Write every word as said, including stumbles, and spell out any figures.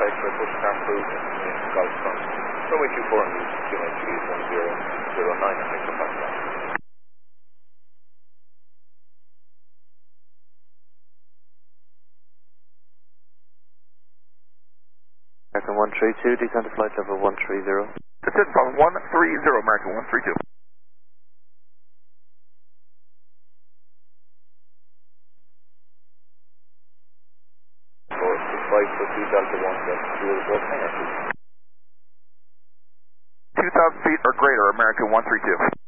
contact for Bushcraft Route in, in Golf Front. Runway two four and Q N G is one zero zero nine, and thanks for passing that. American one three two, descend to flight level one three zero. Descend from one three zero, American one three two. five foot two Delta one, that's two report hangar. two thousand feet or greater, American one three two.